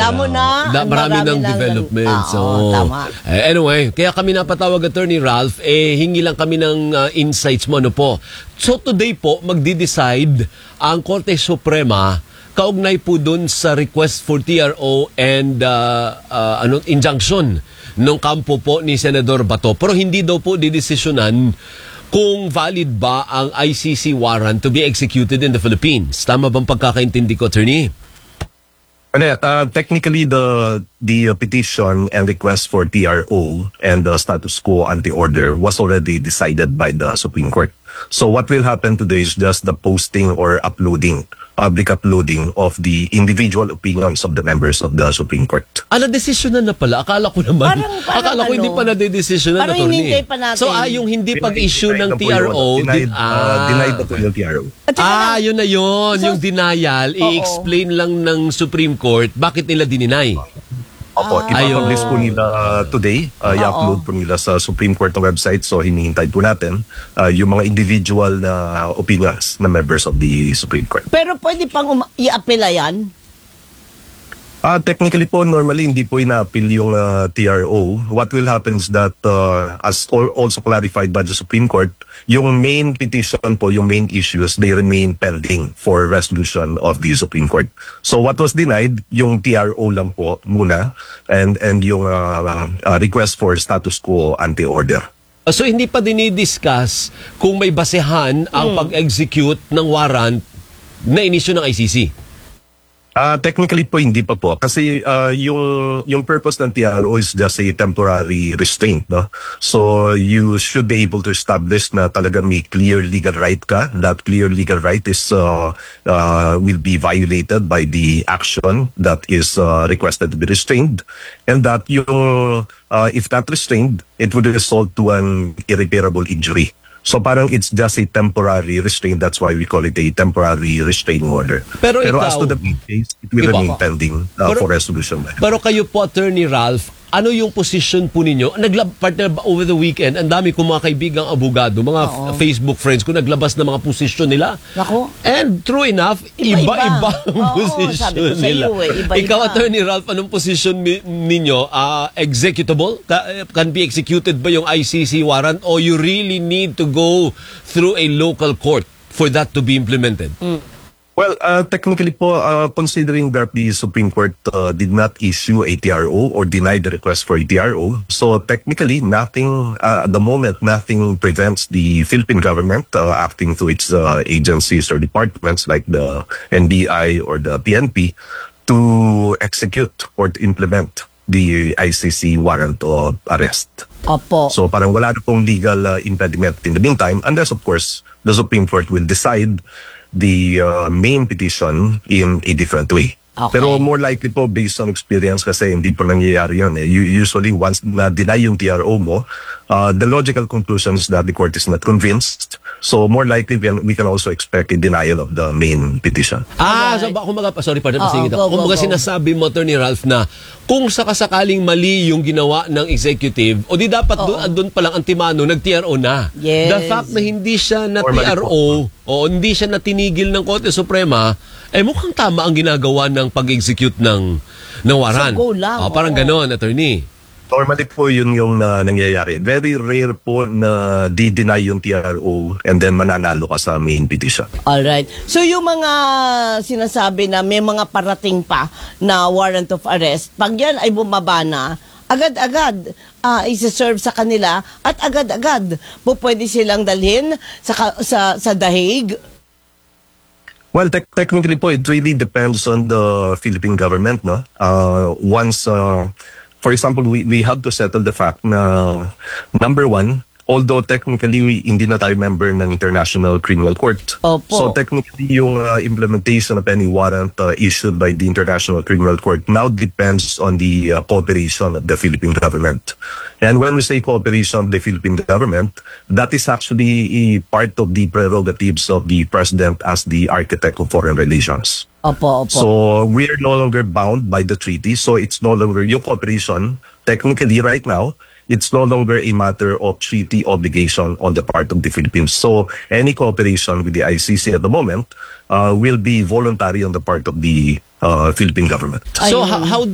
Alam mo na, marami ng development. So, tama. Anyway, kaya kami napatawag, Attorney Ralph, hingi lang kami ng insights mo. Ano po. So today po, magdi-decide ang Korte Suprema kaugnay po dun sa request for TRO and injunction nung kampo po ni Senador Bato. Pero hindi daw po didesisyonan kung valid ba ang ICC warrant to be executed in the Philippines. Tama bang pagkakaintindi ko, Attorney? Technically, the petition and request for TRO and the status quo ante-order was already decided by the Supreme Court. So what will happen today is just the posting or public uploading of the individual opinions of the members of the Supreme Court. Desisyonan na pala. Akala ko naman. Akala ko hindi pa na-desisyonan, Attorney. Parang hinintay pa natin. So, yung hindi pag-issue ng TRO, denied po yung TRO. Yun na yun. Yung denial, i-explain lang ng Supreme Court bakit nila dininay. Opo, ipapublish po nila today. I-upload po nila sa Supreme Court na website. So, hinihintay po natin yung mga individual na opinions na members of the Supreme Court. Pero pwede pang i-apela yan? Technically po, normally hindi po ina-appeal yung TRO. What will happen is that, as also clarified by the Supreme Court, yung main petition po, yung main issues, they remain pending for resolution of the Supreme Court. So what was denied, yung TRO lang po muna, and yung request for status quo ante-order. So hindi pa dinidiscuss kung may basehan ang pag-execute ng warrant na inisyu ng ICC? Technically po, hindi pa po. Kasi yung purpose ng TRO is just a temporary restraint. No? So you should be able to establish na talaga may clear legal right ka. That clear legal right is will be violated by the action that is requested to be restrained. And that yung, if not restrained, it would result to an irreparable injury. So parang it's just a temporary restraint. That's why we call it a temporary restraining order. Pero as to the case, it will remain pending for resolution. Pero kayo po, Attorney Ralph, ano yung position po ninyo? Partner, over the weekend, ang dami kong mga kaibigang abogado, mga Facebook friends ko, naglabas ng mga posisyon nila. Ako? And true enough, iba-iba ang posisyon nila. Ikaw, Attorney Ralph, anong posisyon ninyo? Executable? Can be executed ba yung ICC warrant? Or you really need to go through a local court for that to be implemented? Well, technically po, considering that the Supreme Court did not issue a TRO or deny the request for a TRO, so technically nothing, at the moment, nothing prevents the Philippine government acting through its agencies or departments like the NBI or the PNP to execute or to implement the ICC warrant of arrest. Opo. So parang wala na pong legal impediment in the meantime, unless of course the Supreme Court will decide the main petition in a different way. Okay. Pero more likely po, based on experience, kasi hindi po nangyayari yun. Usually, once na-deny yung TRO mo, the logical conclusion is that the court is not convinced. So more likely, we can also expect a denial of the main petition. So sorry, pardon, kumbaga sinasabi mo, Attorney Ralph, na kung sakasakaling mali yung ginawa ng executive, o di dapat doon pa lang antimano, nag-TRO na. Yes. The fact na hindi siya na-TRO, o hindi siya natinigil ng Korte Suprema, mukhang tama ang ginagawa ng pag-execute ng warrant. So go lang. Parang ganon, Attorney. Normally po yun yung nangyayari. Very rare po na di-deny yung TRO and then mananalo ka sa main petition. Alright. So yung mga sinasabi na may mga parating pa na warrant of arrest, pag yan ay bumaba na, agad-agad isa-serve sa kanila at agad-agad po pwede silang dalhin sa The Hague. Well, technically po, it really depends on the Philippine government. No? Once... For example, we have to settle the fact na, number one, although technically hindi na tayo member ng International Criminal Court. Opo. So technically yung implementation of any warrant issued by the International Criminal Court now depends on the cooperation of the Philippine government. And when we say cooperation of the Philippine government, that is actually a part of the prerogatives of the President as the architect of foreign relations. Opo. So we are no longer bound by the treaty. So it's no longer yung cooperation. Technically, right now, it's no longer a matter of treaty obligation on the part of the Philippines. So any cooperation with the ICC at the moment will be voluntary on the part of the Philippine government. So how